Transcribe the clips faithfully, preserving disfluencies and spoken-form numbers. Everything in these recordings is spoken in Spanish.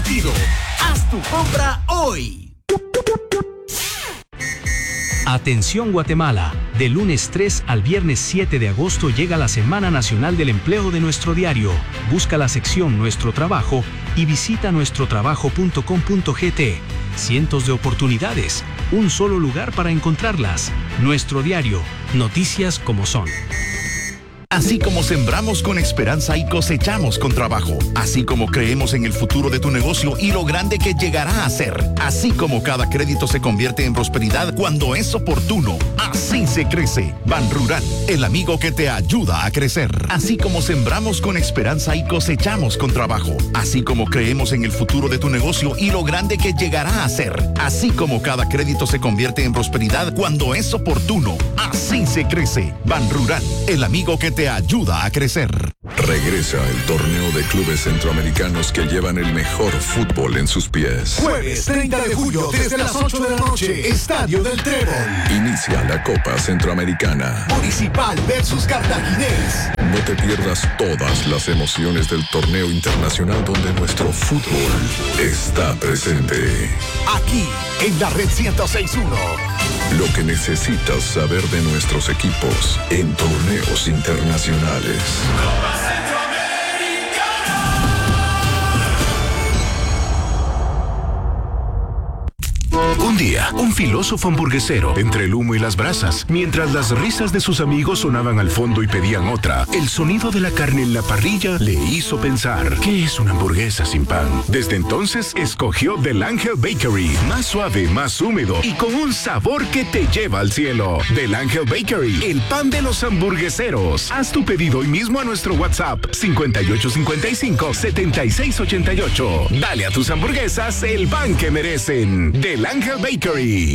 surtido. Haz tu compra hoy. Atención Guatemala, de lunes tres al viernes siete de agosto llega la Semana Nacional del Empleo de nuestro diario. Busca la sección Nuestro Trabajo y visita nuestro trabajo punto com punto gt. Cientos de oportunidades, un solo lugar para encontrarlas. Nuestro diario, noticias como son. Así como sembramos con esperanza y cosechamos con trabajo, así como creemos en el futuro de tu negocio y lo grande que llegará a ser, así como cada crédito se convierte en prosperidad cuando es oportuno, así se crece. Ban Rural, el amigo que te ayuda a crecer. Así como sembramos con esperanza y cosechamos con trabajo, así como creemos en el futuro de tu negocio y lo grande que llegará a ser, así como cada crédito se convierte en prosperidad cuando es oportuno, así se crece. Ban Rural, el amigo que te te ayuda a crecer. Regresa el torneo de clubes centroamericanos que llevan el mejor fútbol en sus pies. Jueves treinta de julio desde las ocho de la noche, Estadio del Trébol. Inicia la Copa Centroamericana. Municipal versus Cartaginés. No te pierdas todas las emociones del torneo internacional donde nuestro fútbol está presente. Aquí, en la Red ciento seis punto uno. Lo que necesitas saber de nuestros equipos en torneos internacionales. Un día, un filósofo hamburguesero, entre el humo y las brasas, mientras las risas de sus amigos sonaban al fondo y pedían otra, el sonido de la carne en la parrilla le hizo pensar, ¿qué es una hamburguesa sin pan? Desde entonces, escogió Del Ángel Bakery, más suave, más húmedo y con un sabor que te lleva al cielo. Del Ángel Bakery, el pan de los hamburgueseros. Haz tu pedido hoy mismo a nuestro WhatsApp cincuenta y ocho cincuenta y cinco, setenta y seis ochenta y ocho. Dale a tus hamburguesas el pan que merecen. Del Ángel Bakery.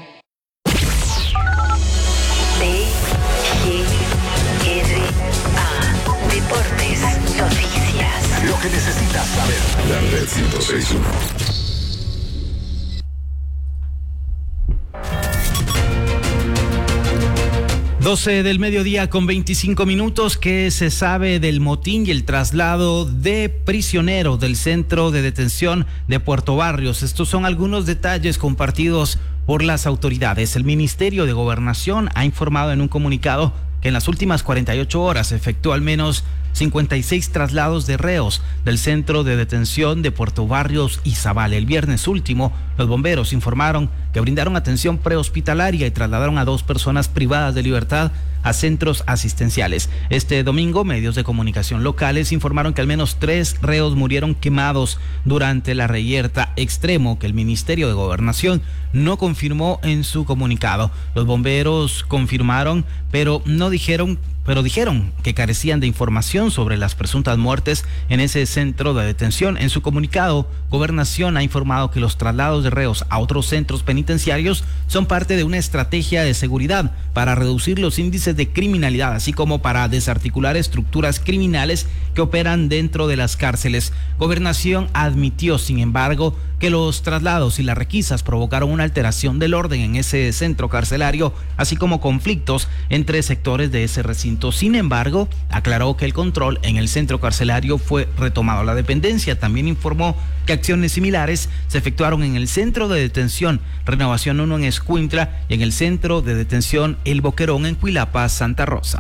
B G R A Deportes Noticias. Lo que necesitas saber. La Red ciento seis punto uno. doce del mediodía con veinticinco minutos. ¿Qué se sabe del motín y el traslado de prisioneros del centro de detención de Puerto Barrios? Estos son algunos detalles compartidos por las autoridades. El Ministerio de Gobernación ha informado en un comunicado que en las últimas cuarenta y ocho horas efectuó al menos cincuenta y seis traslados de reos del centro de detención de Puerto Barrios y Zabal. El viernes último, los bomberos informaron que brindaron atención prehospitalaria y trasladaron a dos personas privadas de libertad a centros asistenciales. Este domingo, medios de comunicación locales informaron que al menos tres reos murieron quemados durante la reyerta extremo, que el Ministerio de Gobernación no confirmó en su comunicado. Los bomberos confirmaron, pero no dijeron pero dijeron que carecían de información sobre las presuntas muertes en ese centro de detención. En su comunicado, Gobernación ha informado que los traslados de reos a otros centros penitenciarios son parte de una estrategia de seguridad para reducir los índices de criminalidad, así como para desarticular estructuras criminales que operan dentro de las cárceles. Gobernación admitió, sin embargo, que los traslados y las requisas provocaron una alteración del orden en ese centro carcelario, así como conflictos entre sectores de ese recinto. Sin embargo, aclaró que el control en el centro carcelario fue retomado. La dependencia también informó que acciones similares se efectuaron en el centro de detención Renovación uno en Escuintla y en el centro de detención El Boquerón en Cuilapa, Santa Rosa.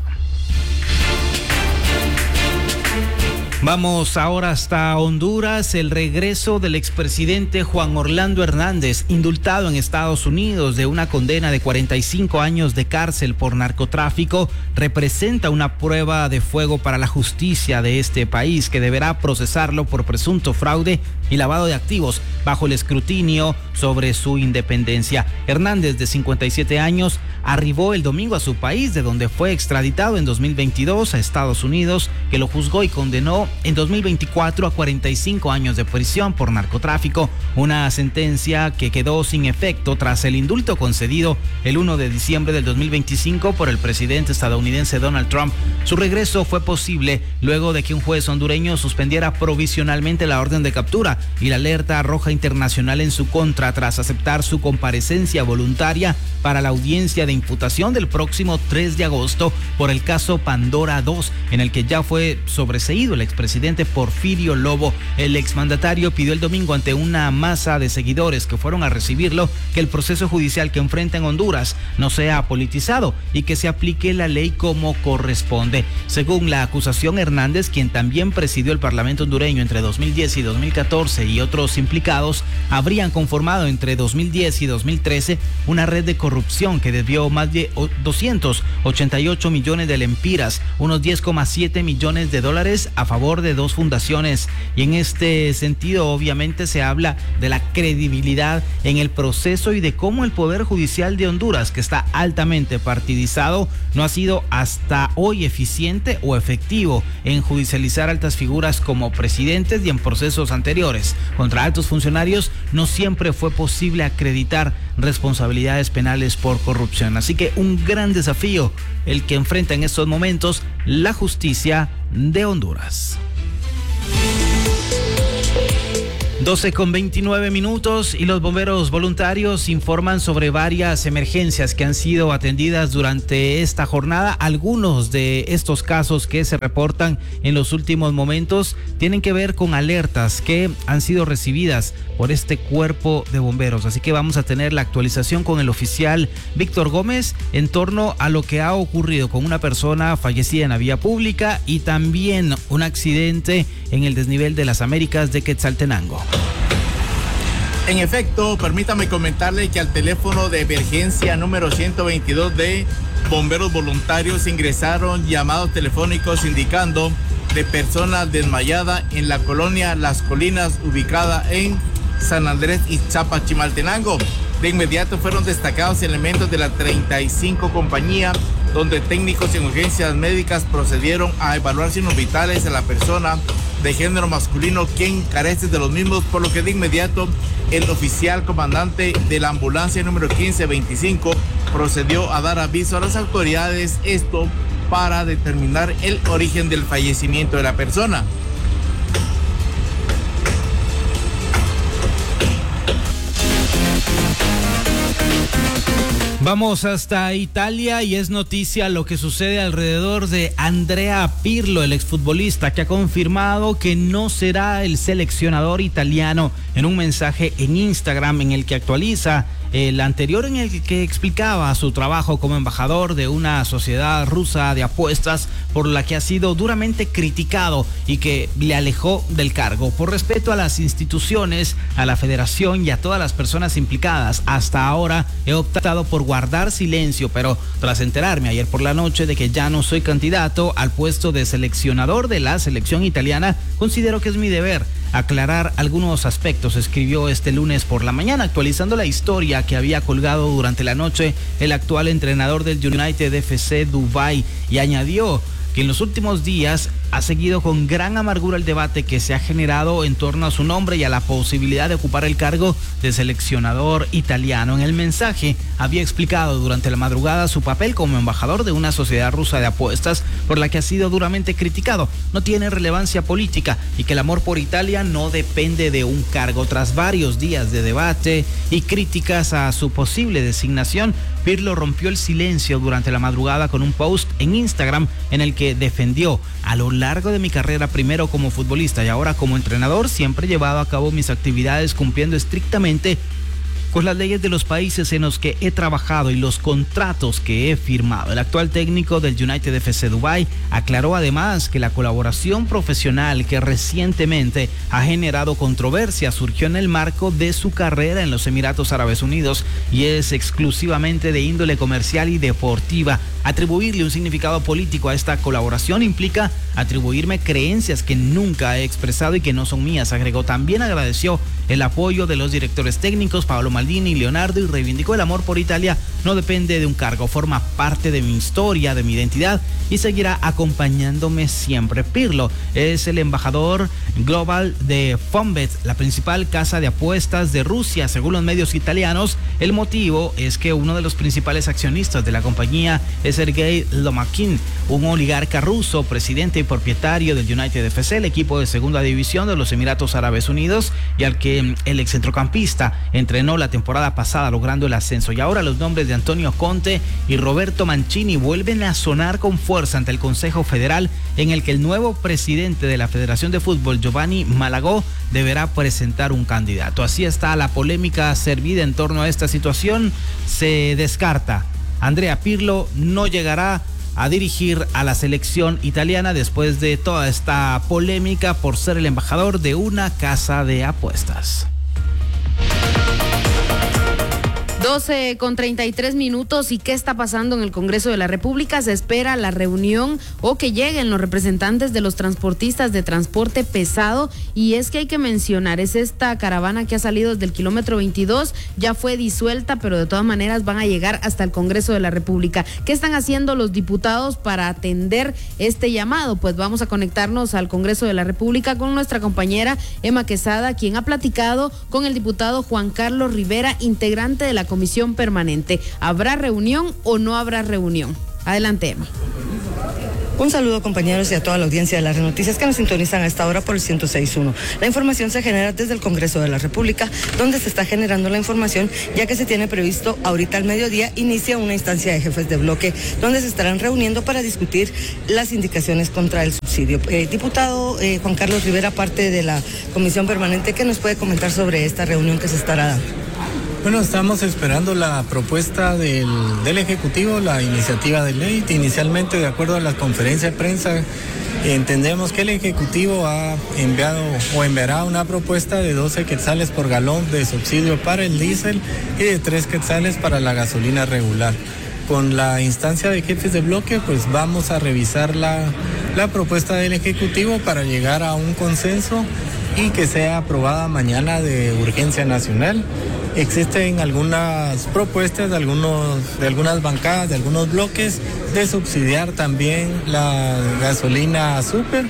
Vamos ahora hasta Honduras. El regreso del expresidente Juan Orlando Hernández, indultado en Estados Unidos de una condena de cuarenta y cinco años de cárcel por narcotráfico, representa una prueba de fuego para la justicia de este país, que deberá procesarlo por presunto fraude y lavado de activos bajo el escrutinio sobre su independencia. Hernández, de cincuenta y siete años, arribó el domingo a su país, de donde fue extraditado en dos mil veintidós a Estados Unidos, que lo juzgó y condenó en dos mil veinticuatro a cuarenta y cinco años de prisión por narcotráfico, una sentencia que quedó sin efecto tras el indulto concedido el primero de diciembre del dos mil veinticinco por el presidente estadounidense Donald Trump. Su regreso fue posible luego de que un juez hondureño suspendiera provisionalmente la orden de captura y la alerta roja internacional en su contra, tras aceptar su comparecencia voluntaria para la audiencia de imputación del próximo tres de agosto por el caso Pandora dos, en el que ya fue sobreseído el expresidente presidente Porfirio Lobo. El exmandatario pidió el domingo ante una masa de seguidores que fueron a recibirlo que el proceso judicial que enfrenta en Honduras no sea politizado y que se aplique la ley como corresponde. Según la acusación, Hernández, quien también presidió el Parlamento hondureño entre dos mil diez y dos mil catorce, y otros implicados habrían conformado entre dos mil diez y dos mil trece una red de corrupción que desvió más de doscientos ochenta y ocho millones de lempiras, unos diez coma siete millones de dólares a favor de dos fundaciones. Y en este sentido, obviamente, se habla de la credibilidad en el proceso y de cómo el Poder Judicial de Honduras, que está altamente partidizado, no ha sido hasta hoy eficiente o efectivo en judicializar altas figuras como presidentes, y en procesos anteriores contra altos funcionarios no siempre fue posible acreditar responsabilidades penales por corrupción. Así que un gran desafío el que enfrenta en estos momentos la justicia de Honduras. doce con veintinueve minutos y los bomberos voluntarios informan sobre varias emergencias que han sido atendidas durante esta jornada. Algunos de estos casos que se reportan en los últimos momentos tienen que ver con alertas que han sido recibidas por este cuerpo de bomberos. Así que vamos a tener la actualización con el oficial Víctor Gómez en torno a lo que ha ocurrido con una persona fallecida en la vía pública y también un accidente en el desnivel de las Américas de Quetzaltenango. En efecto, permítame comentarle que al teléfono de emergencia número ciento veintidós de bomberos voluntarios ingresaron llamados telefónicos indicando de personas desmayadas en la colonia Las Colinas, ubicada en San Andrés Ixtapa, Chimaltenango. De inmediato fueron destacados elementos de la treinta y cinco compañía, donde técnicos en urgencias médicas procedieron a evaluar signos vitales a la persona de género masculino, quien carece de los mismos, por lo que de inmediato el oficial comandante de la ambulancia número quince veinticinco procedió a dar aviso a las autoridades, esto para determinar el origen del fallecimiento de la persona. Vamos hasta Italia y es noticia lo que sucede alrededor de Andrea Pirlo, el exfutbolista que ha confirmado que no será el seleccionador italiano. En un mensaje en Instagram en el que actualiza el anterior, en el que explicaba su trabajo como embajador de una sociedad rusa de apuestas por la que ha sido duramente criticado y que le alejó del cargo. Por respeto a las instituciones, a la federación y a todas las personas implicadas, hasta ahora he optado por guardar silencio, pero tras enterarme ayer por la noche de que ya no soy candidato al puesto de seleccionador de la selección italiana, considero que es mi deber aclarar algunos aspectos, escribió este lunes por la mañana, actualizando la historia que había colgado durante la noche el actual entrenador del United F C Dubái, y añadió que en los últimos días ha seguido con gran amargura el debate que se ha generado en torno a su nombre y a la posibilidad de ocupar el cargo de seleccionador italiano. En el mensaje había explicado durante la madrugada su papel como embajador de una sociedad rusa de apuestas por la que ha sido duramente criticado. No tiene relevancia política y que el amor por Italia no depende de un cargo. Tras varios días de debate y críticas a su posible designación, Pirlo rompió el silencio durante la madrugada con un post en Instagram en el que defendió: a lo largo de mi carrera, primero como futbolista y ahora como entrenador, siempre he llevado a cabo mis actividades cumpliendo estrictamente con las leyes de los países en los que he trabajado y los contratos que he firmado. El actual técnico del United F C Dubái aclaró además que la colaboración profesional que recientemente ha generado controversia surgió en el marco de su carrera en los Emiratos Árabes Unidos y es exclusivamente de índole comercial y deportiva. Atribuirle un significado político a esta colaboración implica atribuirme creencias que nunca he expresado y que no son mías, agregó. También agradeció el apoyo de los directores técnicos Paolo Maldini y Leonardo y reivindicó: el amor por Italia no depende de un cargo, forma parte de mi historia, de mi identidad y seguirá acompañándome siempre. Pirlo es el embajador global de Fonbet, la principal casa de apuestas de Rusia, según los medios italianos. El motivo es que uno de los principales accionistas de la compañía es Sergei Lomakin, un oligarca ruso, presidente y propietario del United F C, el equipo de segunda división de los Emiratos Árabes Unidos, y al que el excentrocampista entrenó la temporada pasada, logrando el ascenso. Y ahora los nombres de Antonio Conte y Roberto Mancini vuelven a sonar con fuerza ante el Consejo Federal, en el que el nuevo presidente de la Federación de Fútbol, Giovanni Malagó, deberá presentar un candidato. Así está la polémica servida en torno a esta situación. Se descarta. Andrea Pirlo no llegará a dirigir a la selección italiana después de toda esta polémica por ser el embajador de una casa de apuestas. doce con treinta y tres minutos. ¿Y qué está pasando en el Congreso de la República? Se espera la reunión o que lleguen los representantes de los transportistas de transporte pesado. Y es que hay que mencionar, es esta caravana que ha salido desde el kilómetro veintidós, ya fue disuelta, pero de todas maneras van a llegar hasta el Congreso de la República. ¿Qué están haciendo los diputados para atender este llamado? Pues vamos a conectarnos al Congreso de la República con nuestra compañera Emma Quesada, quien ha platicado con el diputado Juan Carlos Rivera, integrante de la Comisión Permanente. ¿Habrá reunión o no habrá reunión? Adelante, Emma. Un saludo, compañeros, y a toda la audiencia de las noticias que nos sintonizan a esta hora por el ciento seis punto uno. La información se genera desde el Congreso de la República, donde se está generando la información, ya que se tiene previsto ahorita al mediodía inicia una instancia de jefes de bloque, donde se estarán reuniendo para discutir las indicaciones contra el subsidio. Eh, diputado eh, Juan Carlos Rivera, parte de la Comisión Permanente, ¿qué nos puede comentar sobre esta reunión que se estará dando? Bueno, estamos esperando la propuesta del, del Ejecutivo, la iniciativa de ley. Inicialmente, de acuerdo a la conferencia de prensa, entendemos que el Ejecutivo ha enviado o enviará una propuesta de doce quetzales por galón de subsidio para el diésel y de tres quetzales para la gasolina regular. Con la instancia de jefes de bloque, pues vamos a revisar la, la propuesta del Ejecutivo para llegar a un consenso y que sea aprobada mañana de urgencia nacional. Existen algunas propuestas de, algunos, de algunas bancadas, de algunos bloques, de subsidiar también la gasolina súper.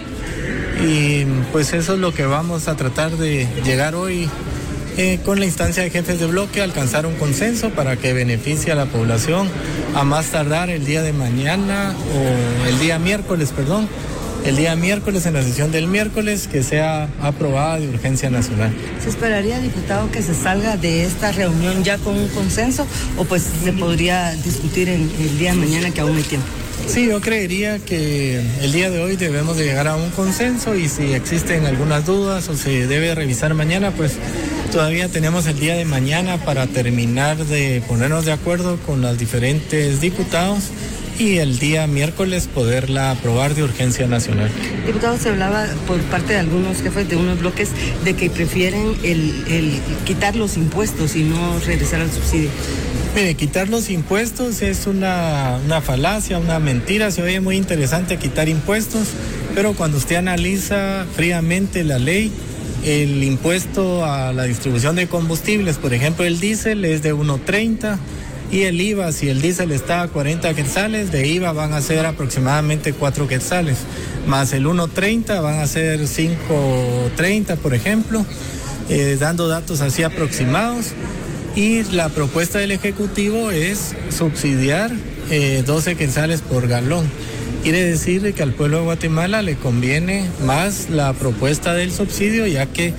Y pues eso es lo que vamos a tratar de llegar hoy eh, con la instancia de jefes de bloque, alcanzar un consenso para que beneficie a la población a más tardar el día de mañana o el día miércoles, perdón. El día miércoles, en la sesión del miércoles, que sea aprobada de urgencia nacional. ¿Se esperaría, diputado, que se salga de esta reunión ya con un consenso o pues se podría discutir en el día de mañana, que aún hay tiempo? Sí, yo creería que el día de hoy debemos de llegar a un consenso y si existen algunas dudas o se debe revisar mañana, pues todavía tenemos el día de mañana para terminar de ponernos de acuerdo con los diferentes diputados y el día miércoles poderla aprobar de urgencia nacional. Diputado, se hablaba por parte de algunos jefes de unos bloques de que prefieren el, el quitar los impuestos y no regresar al subsidio. Mire, quitar los impuestos es una, una falacia, una mentira. Se oye muy interesante quitar impuestos, pero cuando usted analiza fríamente la ley, el impuesto a la distribución de combustibles, por ejemplo, el diésel es de uno treinta. Y el I V A, si el diésel está a cuarenta quetzales, de I V A van a ser aproximadamente cuatro quetzales, más el uno treinta van a ser cinco treinta, por ejemplo, eh, dando datos así aproximados. Y la propuesta del Ejecutivo es subsidiar eh, doce quetzales por galón. Quiere decir que al pueblo de Guatemala le conviene más la propuesta del subsidio, ya que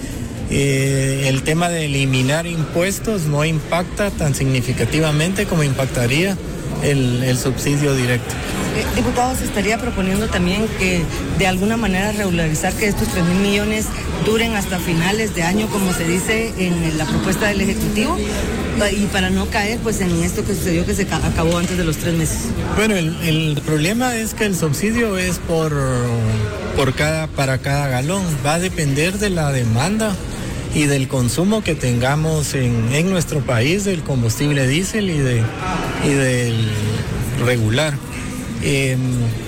Eh, el tema de eliminar impuestos no impacta tan significativamente como impactaría el, el subsidio directo. Eh, diputado, se estaría proponiendo también que de alguna manera regularizar que estos tres mil millones duren hasta finales de año, como se dice en la propuesta del Ejecutivo, y para no caer pues en esto que sucedió, que se acabó antes de los tres meses. Bueno, el, el problema es que el subsidio es por, por cada, para cada galón, va a depender de la demanda y del consumo que tengamos en, en nuestro país del combustible diésel y, de, y del regular. Eh,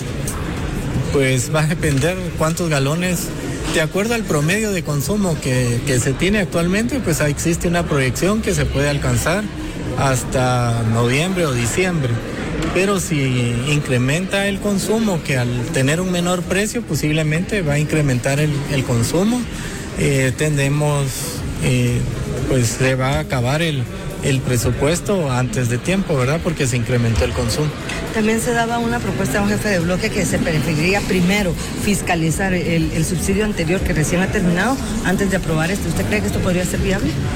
pues va a depender cuántos galones, de acuerdo al promedio de consumo que, que se tiene actualmente, pues existe una proyección que se puede alcanzar hasta noviembre o diciembre. Pero si incrementa el consumo, que al tener un menor precio posiblemente va a incrementar el, el consumo, eh, tendemos, eh, pues se va a acabar el, el presupuesto antes de tiempo, ¿verdad? Porque se incrementó el consumo. También se daba una propuesta a un jefe de bloque que se preferiría primero fiscalizar el, el subsidio anterior que recién ha terminado antes de aprobar esto. ¿Usted cree que esto podría ser viable?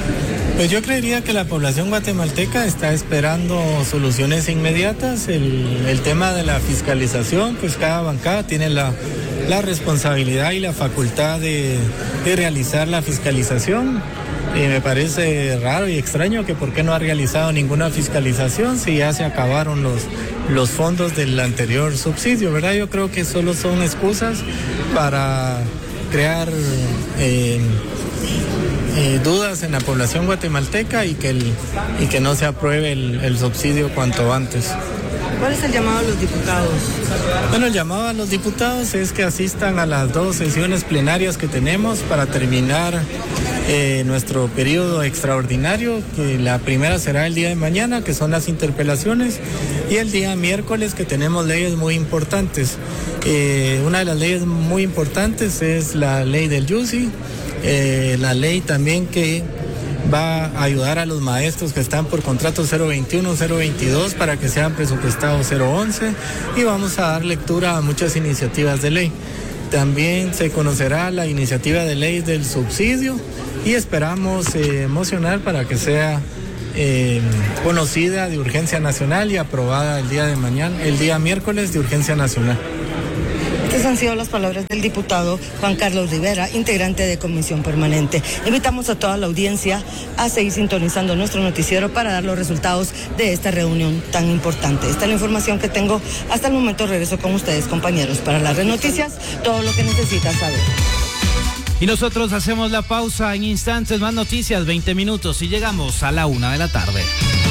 Pues yo creería que la población guatemalteca está esperando soluciones inmediatas. El, el tema de la fiscalización, pues cada bancada tiene la, la responsabilidad y la facultad de, de realizar la fiscalización. Y me parece raro y extraño que por qué no ha realizado ninguna fiscalización si ya se acabaron los, los fondos del anterior subsidio, ¿verdad? Yo creo que solo son excusas para crear eh, eh, dudas en la población guatemalteca y que, el, y que no se apruebe el, el subsidio cuanto antes. ¿Cuál es el llamado a los diputados? Bueno, el llamado a los diputados es que asistan a las dos sesiones plenarias que tenemos para terminar eh, nuestro periodo extraordinario, que la primera será el día de mañana, que son las interpelaciones, y el día miércoles, que tenemos leyes muy importantes. Eh, una de las leyes muy importantes es la ley del YUSI, eh, la ley también que va a ayudar a los maestros que están por contrato cero veintiuno, cero veintidós para que sean presupuestados cero once, y vamos a dar lectura a muchas iniciativas de ley. También se conocerá la iniciativa de ley del subsidio y esperamos eh, mocionar para que sea eh, conocida de urgencia nacional y aprobada el día de mañana, el día miércoles de urgencia nacional. Estas han sido las palabras del diputado Juan Carlos Rivera, integrante de Comisión Permanente. Invitamos a toda la audiencia a seguir sintonizando nuestro noticiero para dar los resultados de esta reunión tan importante. Esta es la información que tengo hasta el momento. Regreso con ustedes, compañeros, para las Red Noticias, todo lo que necesitas saber. Y nosotros hacemos la pausa en instantes, más noticias, veinte minutos y llegamos a la una de la tarde.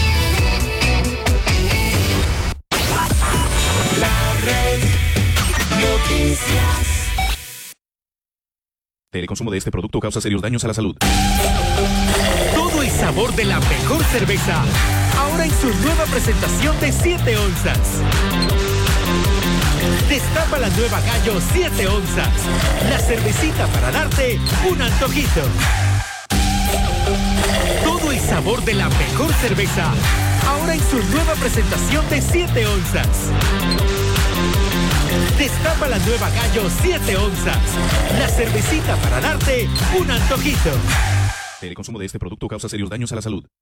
El consumo de este producto causa serios daños a la salud. Todo el sabor de la mejor cerveza, ahora en su nueva presentación de siete onzas. Destapa la nueva Gallo siete onzas, la cervecita para darte un antojito. Todo el sabor de la mejor cerveza, ahora en su nueva presentación de siete onzas. Destapa la nueva Gallo siete onzas, la cervecita para darte un antojito. El consumo de este producto causa serios daños a la salud.